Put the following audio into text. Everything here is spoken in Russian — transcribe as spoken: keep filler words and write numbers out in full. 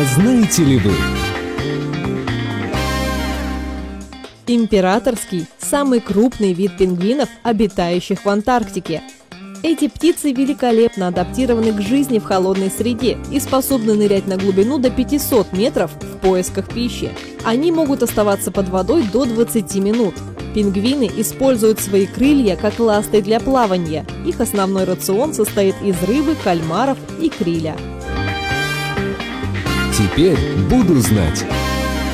А знаете ли вы? Императорский – самый крупный вид пингвинов, обитающих в Антарктике. Эти птицы великолепно адаптированы к жизни в холодной среде и способны нырять на глубину до пятисот метров в поисках пищи. Они могут оставаться под водой до двадцати минут. Пингвины используют свои крылья как ласты для плавания. Их основной рацион состоит из рыбы, кальмаров и криля. Теперь буду знать.